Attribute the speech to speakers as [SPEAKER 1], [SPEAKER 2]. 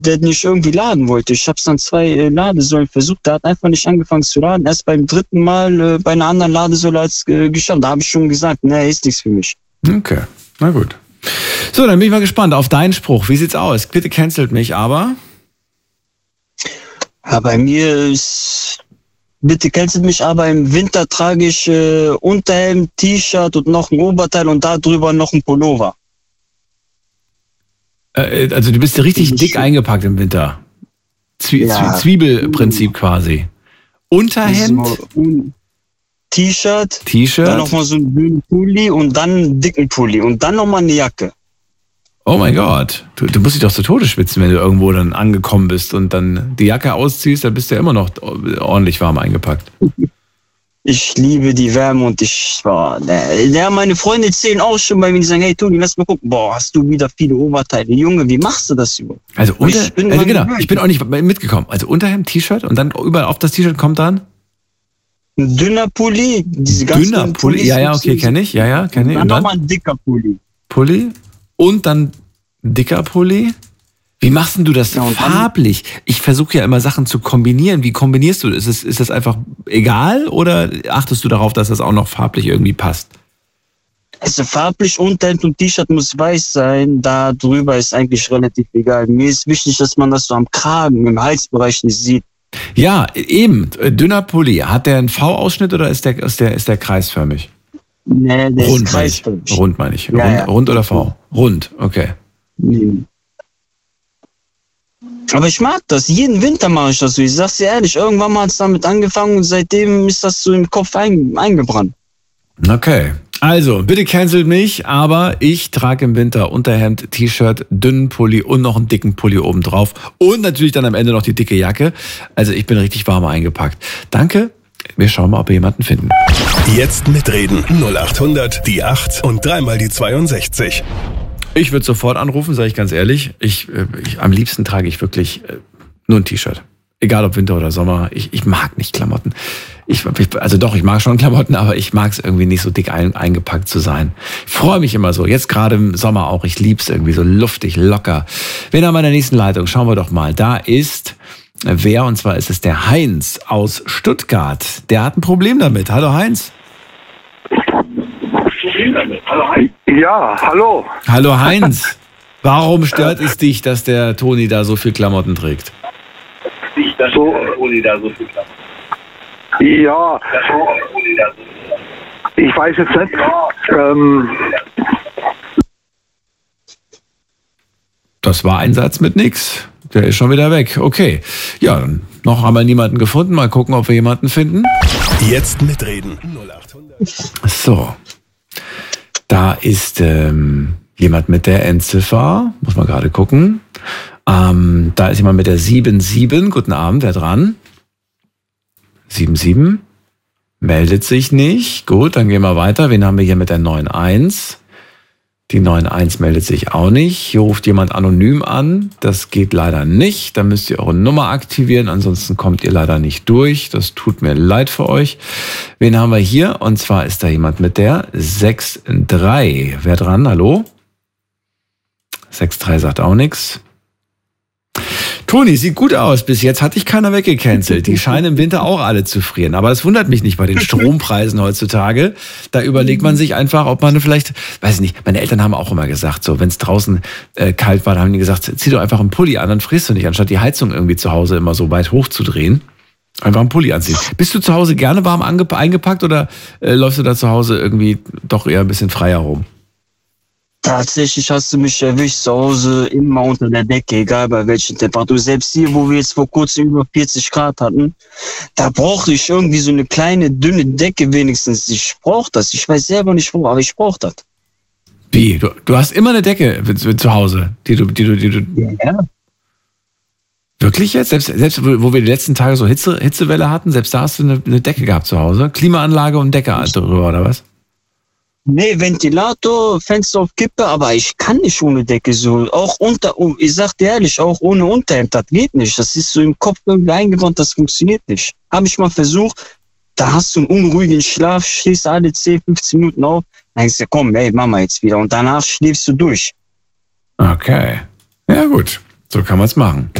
[SPEAKER 1] der nicht irgendwie laden wollte. Ich habe es an 2 Ladesäulen versucht, der hat einfach nicht angefangen zu laden. Erst beim 3. Mal bei einer anderen Ladesäule als geschafft. Da habe ich schon gesagt, ne, ist nichts für mich.
[SPEAKER 2] Okay, na gut. So, dann bin ich mal gespannt auf deinen Spruch. Wie sieht's aus? Bitte cancelt mich, aber...
[SPEAKER 1] Ja, bei mir ist... Bitte cancelt mich, aber im Winter trage ich Unterhemd, T-Shirt und noch ein Oberteil und darüber noch ein Pullover.
[SPEAKER 2] Also du bist ja richtig dick eingepackt im Winter. Zwiebelprinzip quasi. Unterhemd? So,
[SPEAKER 1] T-Shirt, dann nochmal so einen dünnen Pulli und dann einen dicken Pulli und dann nochmal eine Jacke.
[SPEAKER 2] Oh mein Gott, du musst dich doch zu Tode schwitzen, wenn du irgendwo dann angekommen bist und dann die Jacke ausziehst, dann bist du ja immer noch ordentlich warm eingepackt.
[SPEAKER 1] Ich liebe die Wärme und meine Freunde zählen auch schon bei mir, die sagen, hey Toni, lass mal gucken, boah, hast du wieder viele Oberteile. Junge, wie machst du das überhaupt?
[SPEAKER 2] Also ich bin auch nicht mitgekommen. Also Unterhemd, T-Shirt und dann überall auf das T-Shirt kommt dann?
[SPEAKER 1] Ein dünner Pulli. Diese ganz
[SPEAKER 2] dünner Pulli, ja, okay, kenne ich. Ja, kenne ich.
[SPEAKER 1] Und dann nochmal ein dicker Pulli.
[SPEAKER 2] Und dann ein dicker Pulli? Wie machst denn du das farblich? Ich versuche ja immer Sachen zu kombinieren. Wie kombinierst du das? Ist das einfach egal oder achtest du darauf, dass das auch noch farblich irgendwie passt?
[SPEAKER 1] Also farblich Unterhemd und T-Shirt muss weiß sein. Da drüber ist eigentlich relativ egal. Mir ist wichtig, dass man das so am Kragen, im Halsbereich nicht sieht.
[SPEAKER 2] Ja, eben. Dünner Pulli. Hat der einen V-Ausschnitt oder ist der kreisförmig?
[SPEAKER 1] Nee, der ist kreisförmig.
[SPEAKER 2] Rund meine ich.
[SPEAKER 1] Ja,
[SPEAKER 2] rund oder V? Rund, okay.
[SPEAKER 1] Nee. Aber ich mag das. Jeden Winter mache ich das so. Ich sag's dir ehrlich, irgendwann mal hat es damit angefangen und seitdem ist das so im Kopf eingebrannt.
[SPEAKER 2] Okay. Also, bitte cancelt mich, aber ich trage im Winter Unterhemd, T-Shirt, dünnen Pulli und noch einen dicken Pulli obendrauf und natürlich dann am Ende noch die dicke Jacke. Also ich bin richtig warm eingepackt. Danke, wir schauen mal, ob wir jemanden finden.
[SPEAKER 3] Jetzt mitreden. 0800 die 8 und 3 die 62.
[SPEAKER 2] Ich würde sofort anrufen, sage ich ganz ehrlich. Am liebsten trage ich wirklich nur ein T-Shirt. Egal ob Winter oder Sommer. Ich mag nicht Klamotten. Ich mag schon Klamotten, aber ich mag es irgendwie nicht so dick eingepackt zu sein. Ich freue mich immer so. Jetzt gerade im Sommer auch. Ich lieb's irgendwie so luftig, locker. Wen haben wir in der nächsten Leitung? Schauen wir doch mal. Da ist wer? Und zwar ist es der Heinz aus Stuttgart. Der hat ein Problem damit. Hallo Heinz.
[SPEAKER 4] Ja, hallo.
[SPEAKER 2] Hallo Heinz. Warum stört es dich, dass der Toni da so viel Klamotten trägt?
[SPEAKER 4] Ja, ich weiß jetzt nicht.
[SPEAKER 2] Das war ein Satz mit nix. Der ist schon wieder weg. Okay. Ja, dann noch haben wir niemanden gefunden. Mal gucken, ob wir jemanden finden.
[SPEAKER 3] Jetzt mitreden. 0800.
[SPEAKER 2] So. Da ist jemand mit der Endziffer. Muss man gerade gucken. Da ist jemand mit der 77. Guten Abend, wer dran? 77. Meldet sich nicht. Gut, dann gehen wir weiter. Wen haben wir hier mit der 91? Die 91 meldet sich auch nicht. Hier ruft jemand anonym an. Das geht leider nicht. Dann müsst ihr eure Nummer aktivieren. Ansonsten kommt ihr leider nicht durch. Das tut mir leid für euch. Wen haben wir hier? Und zwar ist da jemand mit der 63. Wer dran? Hallo? 63 sagt auch nichts. Toni, sieht gut aus. Bis jetzt hat dich keiner weggecancelt. Die scheinen im Winter auch alle zu frieren. Aber das wundert mich nicht bei den Strompreisen heutzutage. Da überlegt man sich einfach, ob man vielleicht, weiß ich nicht, meine Eltern haben auch immer gesagt, so wenn es draußen kalt war, dann haben die gesagt, zieh doch einfach einen Pulli an, dann frierst du nicht, anstatt die Heizung irgendwie zu Hause immer so weit hoch zu drehen. Einfach einen Pulli anziehen. Bist du zu Hause gerne warm eingepackt oder läufst du da zu Hause irgendwie doch eher ein bisschen freier rum?
[SPEAKER 1] Tatsächlich hast du mich erwischt zu Hause immer unter der Decke, egal bei welchen Temperatur. Selbst hier, wo wir jetzt vor kurzem über 40 Grad hatten, da brauchte ich irgendwie so eine kleine, dünne Decke wenigstens. Ich brauche das. Ich weiß selber nicht wo, aber ich brauche das.
[SPEAKER 2] Wie? Du hast immer eine Decke zu Hause, die du.
[SPEAKER 1] Ja.
[SPEAKER 2] Wirklich jetzt? Selbst wo wir die letzten Tage so Hitzewelle hatten, selbst da hast du eine Decke gehabt zu Hause? Klimaanlage und Decke drüber, oder was?
[SPEAKER 1] Nee, Ventilator, Fenster auf Kippe, aber ich kann nicht ohne Decke so. Auch ich sag dir ehrlich, auch ohne Unterhemd, das geht nicht. Das ist so im Kopf irgendwie eingebrannt, das funktioniert nicht. Habe ich mal versucht, da hast du einen unruhigen Schlaf, stehst alle 10, 15 Minuten auf, dann denkst du, komm, ey, Mama jetzt wieder. Und danach schläfst du durch.
[SPEAKER 2] Okay. Ja, gut. So kann man es machen.